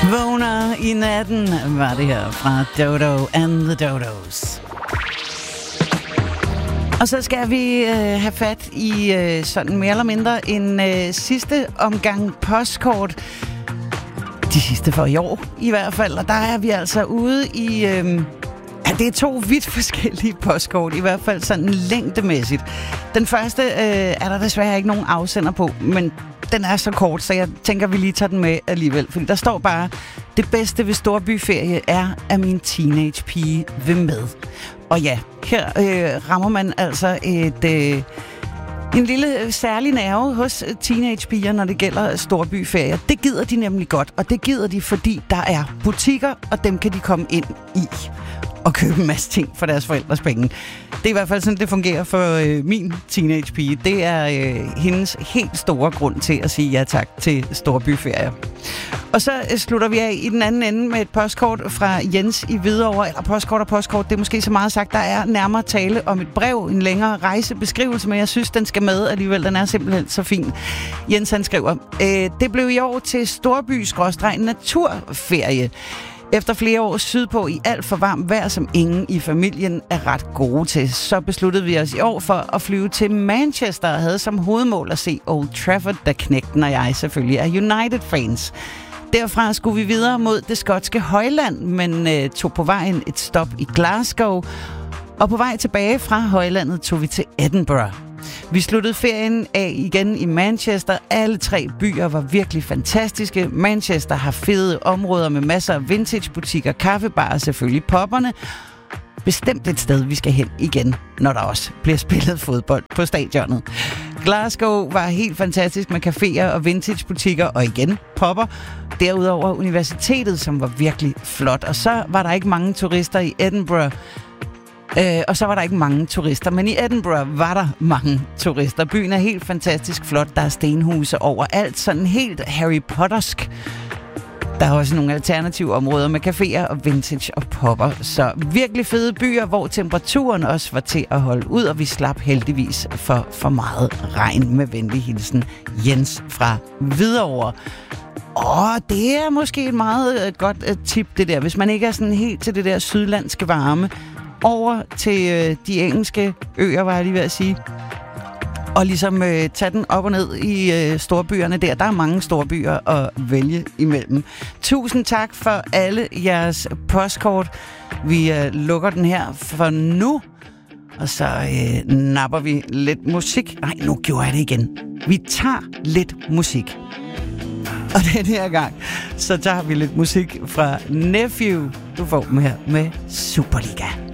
Vågner i natten var det her fra Dodo and the Dodos. Og så skal vi have fat i sådan mere eller mindre en sidste omgang postkort. De sidste for i år i hvert fald. Og der er vi altså ude i... det er 2 vidt forskellige postkort, i hvert fald sådan længdemæssigt. Den første er der desværre ikke nogen afsender på, men den er så kort, så jeg tænker, vi lige tager den med alligevel. Fordi der står bare, det bedste ved storbyferie er, at min teenagepige vil med. Og ja, her rammer man altså en lille særlig nerve hos teenagepiger, når det gælder storbyferier. Det gider de nemlig godt, og det gider de, fordi der er butikker, og dem kan de komme ind i og købe en masse ting for deres forældres penge. Det er i hvert fald sådan, det fungerer for min teenagepige. Det er hendes helt store grund til at sige ja tak til storbyferier. Og så slutter vi af i den anden ende med et postkort fra Jens i Hvidovre. Eller postkort, det er måske så meget sagt. Der er nærmere tale om et brev, en længere rejsebeskrivelse, men jeg synes, den skal med alligevel. Den er simpelthen så fin. Jens han skriver, det blev i år til storby-naturferie. Efter flere år sydpå i alt for varmt vejr, som ingen i familien er ret gode til, så besluttede vi os i år for at flyve til Manchester og havde som hovedmål at se Old Trafford, da knægten og jeg selvfølgelig er United-fans. Derfra skulle vi videre mod det skotske højland, men tog på vejen et stop i Glasgow. Og på vej tilbage fra højlandet tog vi til Edinburgh. Vi sluttede ferien af igen i Manchester. Alle 3 byer var virkelig fantastiske. Manchester har fede områder med masser af vintagebutikker, kaffebarer og selvfølgelig popperne. Bestemt et sted, vi skal hen igen, når der også bliver spillet fodbold på stadionet. Glasgow var helt fantastisk med caféer og vintagebutikker og igen popper. Derudover universitetet, som var virkelig flot. Og så var der ikke mange turister i Edinburgh. Og så var der ikke mange turister, men i Edinburgh var der mange turister. Byen er helt fantastisk flot. Der er stenhuse overalt, sådan helt Harry Pottersk. Der er også nogle alternative områder med caféer og vintage og popper. Så virkelig fede byer, hvor temperaturen også var til at holde ud, og vi slap heldigvis for meget regn. Med venlig hilsen, Jens fra Hvidovre. Det er måske et meget godt tip, det der. Hvis man ikke er sådan helt til det der sydlandske varme, over til de engelske øer, var jeg lige ved at sige. Og ligesom tage den op og ned i storbyerne der. Der er mange storbyer at vælge imellem. Tusind tak for alle jeres postkort. Vi lukker den her for nu. Og så napper vi lidt musik. Nej, nu gjorde jeg det igen. Vi tager lidt musik. Og den her gang, så tager vi lidt musik fra Nephew. Du får dem her med Superliga.